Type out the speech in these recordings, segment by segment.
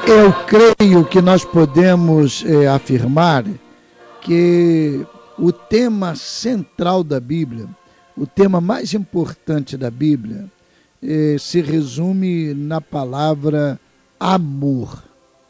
Eu creio que nós podemos afirmar que o tema central da Bíblia, o tema mais importante da Bíblia, se resume na palavra amor.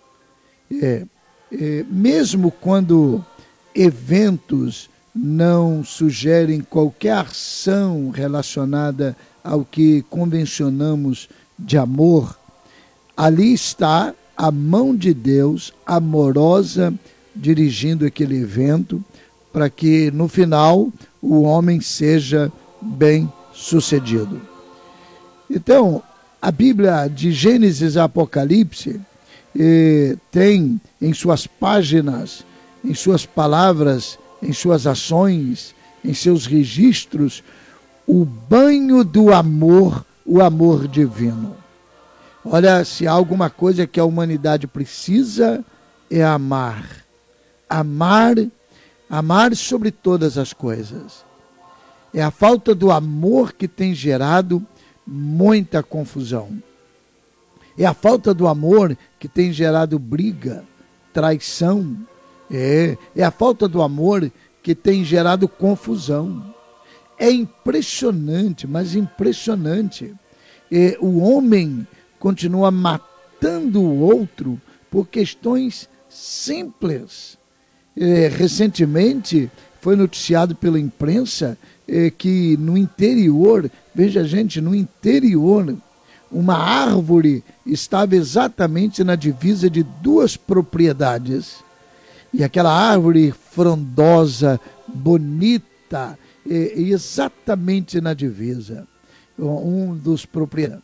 Mesmo quando eventos não sugerem qualquer ação relacionada ao que convencionamos de amor, ali está a mão de Deus amorosa dirigindo aquele evento para que no final o homem seja bem sucedido. Então, a Bíblia de Gênesis a Apocalipse tem em suas páginas, em suas palavras, em suas ações, em seus registros, o banho do amor, o amor divino. Olha, se há alguma coisa que a humanidade precisa, é amar. Amar sobre todas as coisas. É a falta do amor que tem gerado muita confusão. É a falta do amor que tem gerado briga, traição. É a falta do amor que tem gerado confusão. É impressionante, mas impressionante. O homem continua matando o outro por questões simples. Recentemente foi noticiado pela imprensa que no interior, veja gente, no interior, uma árvore estava exatamente na divisa de duas propriedades. E aquela árvore frondosa, bonita, exatamente na divisa. Um dos proprietários